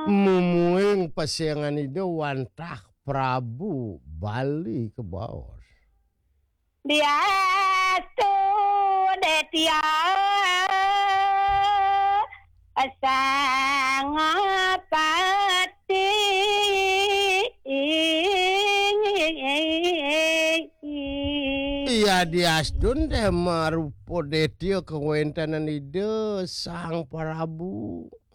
Mumuing pasiangan ide wantah Prabu Bali ke bawah. Dia tu detia sangat pati Iya diasdun deh marupo detio kewentanan ide sang Prabu.